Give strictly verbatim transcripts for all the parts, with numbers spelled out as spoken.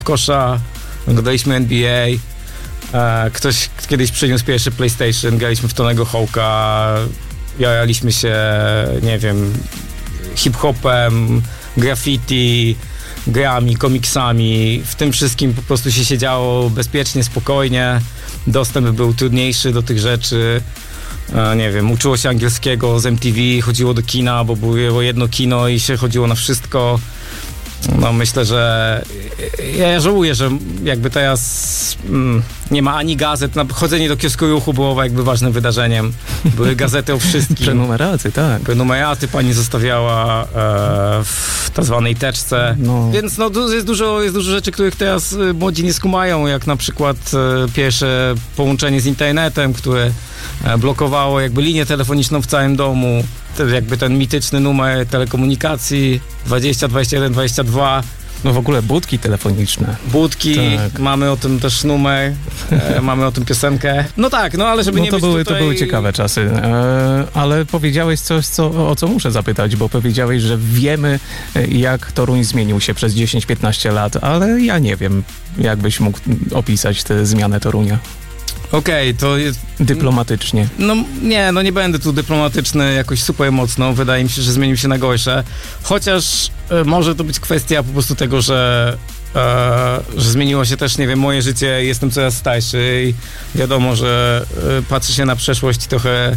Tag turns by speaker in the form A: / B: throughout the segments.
A: kosza, oglądaliśmy N B A, e, ktoś kiedyś przyniósł pierwszy PlayStation, graliśmy w Tonego Hawka, jaraliśmy się, nie wiem, hip-hopem, graffiti, grami, komiksami. W tym wszystkim po prostu się siedziało bezpiecznie, spokojnie. Dostęp był trudniejszy do tych rzeczy. E, nie wiem, uczyło się angielskiego z M T V, chodziło do kina, bo było jedno kino i się chodziło na wszystko. No myślę, że ja żałuję, że jakby teraz mm, nie ma ani gazet. Chodzenie do kiosku Ruchu było jakby ważnym wydarzeniem. Były gazety o wszystkim.
B: Prenumeraty, tak.
A: Prenumeraty pani zostawiała e, w tak zwanej teczce. No. Więc no, jest, dużo, jest dużo rzeczy, których teraz młodzi nie skumają, jak na przykład e, pierwsze połączenie z internetem, które e, blokowało jakby linię telefoniczną w całym domu. Jakby ten mityczny numer telekomunikacji dwadzieścia, dwadzieścia jeden, dwadzieścia dwa.
B: No w ogóle budki telefoniczne.
A: Budki, tak. Mamy o tym też numer, e, mamy o tym piosenkę. No tak, no ale żeby
B: no
A: nie
B: to
A: być
B: były,
A: tutaj...
B: To były ciekawe czasy, e, ale powiedziałeś coś, co, o co muszę zapytać, bo powiedziałeś, że wiemy, jak Toruń zmienił się przez dziesięć piętnaście lat, ale ja nie wiem, jak byś mógł opisać tę zmianę Torunia.
A: Okej, okay, to jest...
B: Dyplomatycznie.
A: No nie, no nie będę tu dyplomatyczny jakoś super mocno. Wydaje mi się, że zmienił się na gorsze. Chociaż e, może to być kwestia po prostu tego, że, e, że zmieniło się też, nie wiem, moje życie. Jestem coraz starszy i wiadomo, że e, patrzy się na przeszłość trochę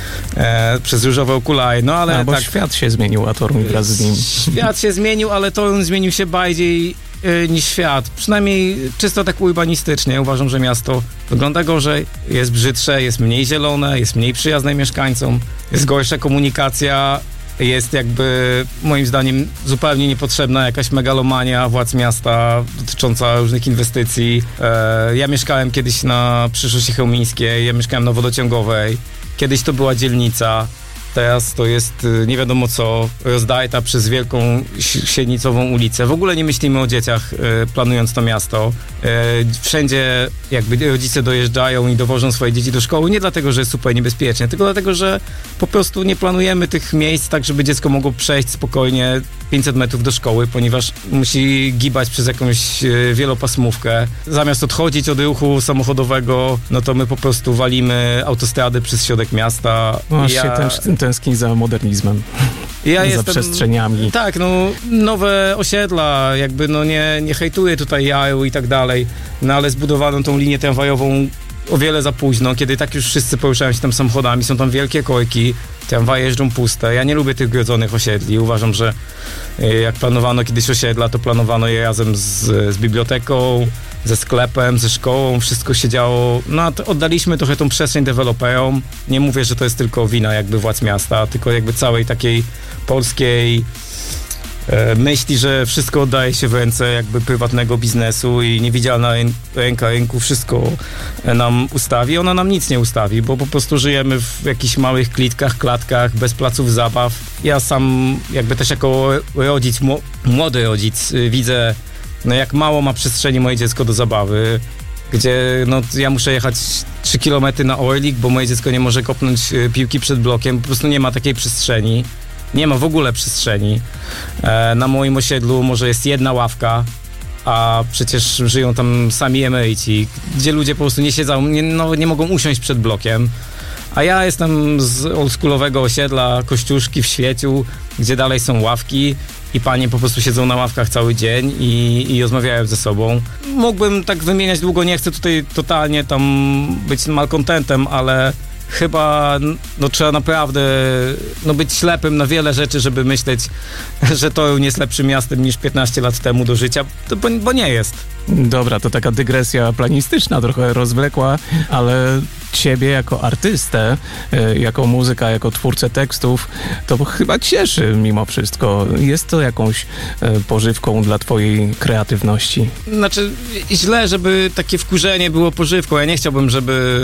A: e, przez różowe okulary. No ale
B: a, bo
A: tak...
B: świat się zmienił, a Toruń wraz z nim.
A: Świat się zmienił, ale Toruń zmienił się bardziej niż świat. Przynajmniej czysto tak urbanistycznie. Uważam, że miasto wygląda gorzej, jest brzydsze, jest mniej zielone, jest mniej przyjazne mieszkańcom, jest gorsza komunikacja, jest jakby moim zdaniem zupełnie niepotrzebna jakaś megalomania władz miasta dotycząca różnych inwestycji. E, ja mieszkałem kiedyś na przyszłości chełmińskiej, ja mieszkałem na wodociągowej. Kiedyś to była dzielnica. Teraz to jest nie wiadomo co, rozdarta przez wielką Sienicową ulicę. W ogóle nie myślimy o dzieciach, e, planując to miasto. E, wszędzie jakby rodzice dojeżdżają i dowożą swoje dzieci do szkoły, nie dlatego, że jest super niebezpiecznie, tylko dlatego, że po prostu nie planujemy tych miejsc tak, żeby dziecko mogło przejść spokojnie pięćset metrów do szkoły, ponieważ musi gibać przez jakąś e, wielopasmówkę. Zamiast odchodzić od ruchu samochodowego, no to my po prostu walimy autostrady przez środek miasta.
B: No,
A: ja...
B: się ten, tęskni za modernizmem,
A: ja
B: za
A: jestem,
B: przestrzeniami.
A: Tak, no nowe osiedla, jakby no nie, nie hejtuję tutaj jaju i tak dalej, no ale zbudowano tą linię tramwajową o wiele za późno, kiedy tak już wszyscy poruszają się tam samochodami, są tam wielkie korki, tramwaje jeżdżą puste. Ja nie lubię tych grodzonych osiedli. Uważam, że jak planowano kiedyś osiedla, to planowano je razem z, z biblioteką, ze sklepem, ze szkołą, wszystko się działo. No, oddaliśmy trochę tą przestrzeń deweloperom. Nie mówię, że to jest tylko wina jakby władz miasta, tylko jakby całej takiej polskiej e, myśli, że wszystko oddaje się w ręce jakby prywatnego biznesu i niewidzialna ręka rynku wszystko nam ustawi. Ona nam nic nie ustawi, bo po prostu żyjemy w jakichś małych klitkach, klatkach, bez placów zabaw. Ja sam jakby też jako rodzic, młody rodzic widzę, no jak mało ma przestrzeni moje dziecko do zabawy, gdzie no ja muszę jechać trzy kilometry na Orlik, bo moje dziecko nie może kopnąć piłki przed blokiem, po prostu nie ma takiej przestrzeni, nie ma w ogóle przestrzeni. E, na moim osiedlu może jest jedna ławka, a przecież żyją tam sami emeryci, gdzie ludzie po prostu nie siedzą, nie, no, nie mogą usiąść przed blokiem. A ja jestem z oldschoolowego osiedla Kościuszki w Świeciu, gdzie dalej są ławki i panie po prostu siedzą na ławkach cały dzień i, i rozmawiają ze sobą. Mógłbym tak wymieniać długo, nie chcę tutaj totalnie tam być malkontentem, ale chyba no, trzeba naprawdę no, być ślepym na wiele rzeczy, żeby myśleć, że Toruń jest lepszym miastem niż piętnaście lat temu do życia, to, bo, bo nie jest.
B: Dobra, to taka dygresja planistyczna, trochę rozwlekła, ale ciebie jako artystę, jako muzyka, jako twórcę tekstów, to chyba cieszy mimo wszystko. Jest to jakąś pożywką dla twojej kreatywności?
A: Znaczy, źle, żeby takie wkurzenie było pożywką. Ja nie chciałbym, żeby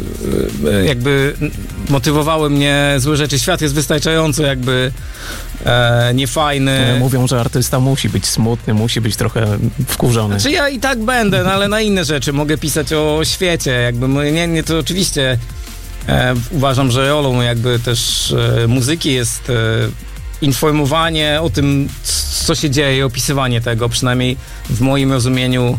A: jakby motywowały mnie złe rzeczy. Świat jest wystarczająco jakby e, niefajny.
B: Mówią, że artysta musi być smutny, musi być trochę wkurzony.
A: Znaczy ja i tak będę, no, ale na inne rzeczy mogę pisać o świecie. Jakby nie, nie to oczywiście e, uważam, że rolą jakby też e, muzyki jest e, informowanie o tym, co się dzieje, opisywanie tego, przynajmniej w moim rozumieniu,